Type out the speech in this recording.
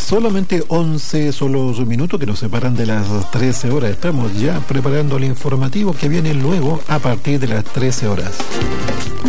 Solamente 11 son los minutos que nos separan de las 13 horas. Estamos ya preparando el informativo que viene luego a partir de las 13 horas.